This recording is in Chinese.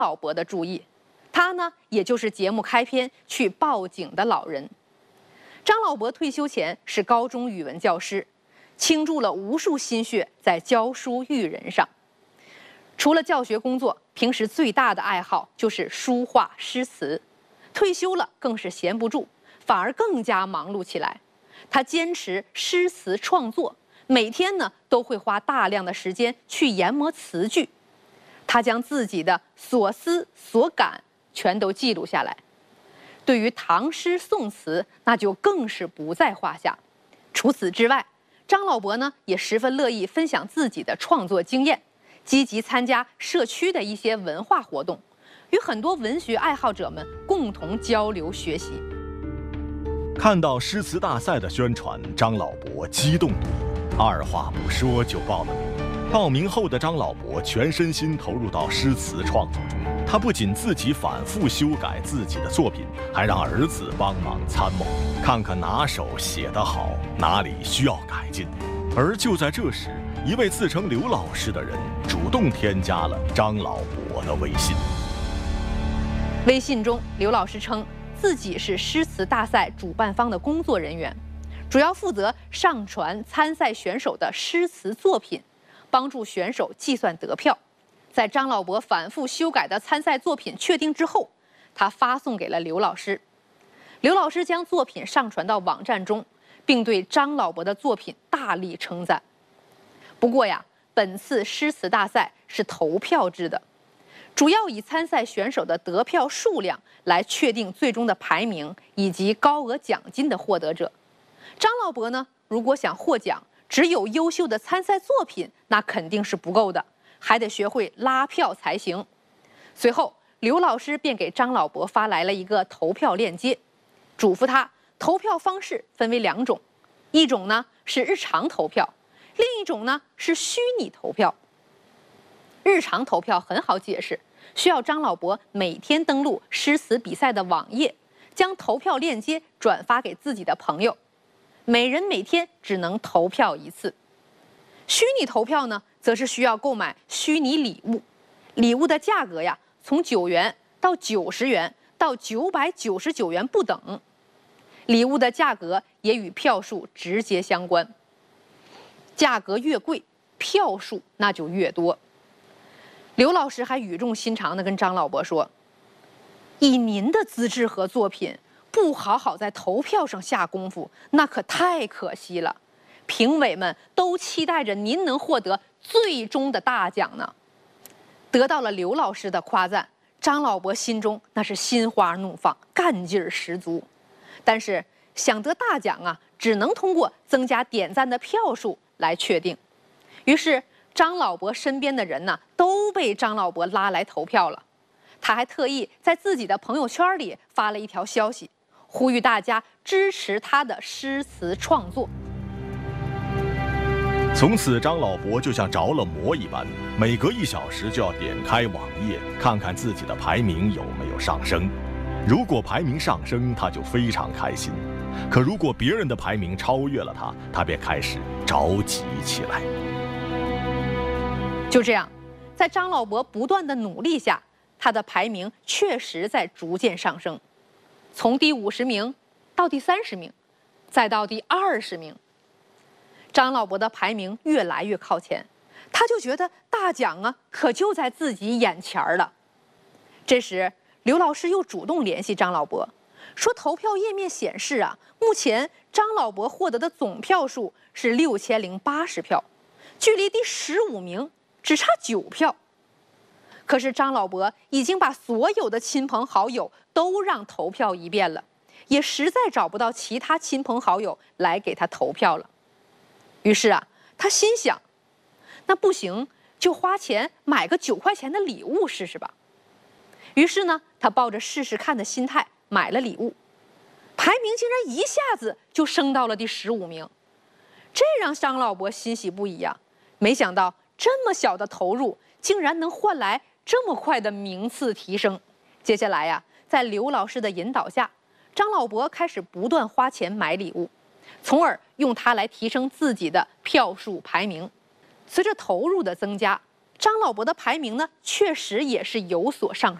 老伯的注意，他呢，也就是节目开篇去报警的老人。张老伯退休前是高中语文教师，倾注了无数心血在教书育人上。除了教学工作，平时最大的爱好就是书画诗词。退休了更是闲不住，反而更加忙碌起来。他坚持诗词创作，每天呢都会花大量的时间去研磨词句。他将自己的所思所感全都记录下来。对于唐诗宋词，那就更是不在话下。除此之外，张老伯呢也十分乐意分享自己的创作经验，积极参加社区的一些文化活动，与很多文学爱好者们共同交流学习。 看到诗词大赛的宣传，张老伯激动不已，二话不说就报了名。报名后的张老伯全身心投入到诗词创作中，他不仅自己反复修改自己的作品，还让儿子帮忙参谋，看看哪首写得好，哪里需要改进。而就在这时，一位自称刘老师的人主动添加了张老伯的微信。 微信中，刘老师称自己是诗词大赛主办方的工作人员，主要负责上传参赛选手的诗词作品，帮助选手计算得票。在张老伯反复修改的参赛作品确定之后，他发送给了刘老师。刘老师将作品上传到网站中，并对张老伯的作品大力称赞。不过呀，本次诗词大赛是投票制的，主要以参赛选手的得票数量来确定最终的排名以及高额奖金的获得者。张老伯呢，如果想获奖，只有优秀的参赛作品，那肯定是不够的，还得学会拉票才行。随后，刘老师便给张老伯发来了一个投票链接，嘱咐他投票方式分为2种，一种呢是日常投票，另一种呢是虚拟投票。日常投票很好解释，需要张老伯每天登录诗词比赛的网页，将投票链接转发给自己的朋友，每人每天只能投票1次。虚拟投票呢，则是需要购买虚拟礼物，礼物的价格呀，从9元到90元到999元不等，礼物的价格也与票数直接相关，价格越贵，票数那就越多。刘老师还语重心长地跟张老伯说：“以您的资质和作品，不好好在投票上下功夫，那可太可惜了。评委们都期待着您能获得最终的大奖呢。”得到了刘老师的夸赞，张老伯心中那是心花怒放，干劲儿十足。但是想得大奖啊，只能通过增加点赞的票数来确定。于是张老伯身边的人呢，都被张老伯拉来投票了。他还特意在自己的朋友圈里发了一条消息，呼吁大家支持他的诗词创作。 从此，张老伯就像着了魔一般，每隔1小时就要点开网页，看看自己的排名有没有上升。如果排名上升，他就非常开心；可如果别人的排名超越了他，他便开始着急起来。 就这样，在张老伯不断的努力下，他的排名确实在逐渐上升，从第50名到第30名，再到第20名。张老伯的排名越来越靠前，他就觉得大奖啊，可就在自己眼前了。这时，刘老师又主动联系张老伯，说投票页面显示啊，目前张老伯获得的总票数是6080票，距离第15名只差9票。可是张老伯已经把所有的亲朋好友都让投票一遍了，也实在找不到其他亲朋好友来给他投票了。于是啊，他心想，那不行，就花钱买个9块钱的礼物试试吧。于是呢，他抱着试试看的心态买了礼物，排名竟然一下子就升到了第15名，这让张老伯欣喜不已呀。没想到这么小的投入，竟然能换来这么快的名次提升。接下来呀，在刘老师的引导下，张老伯开始不断花钱买礼物，从而用它来提升自己的票数排名。随着投入的增加， 张老伯的排名呢，确实也是有所上升。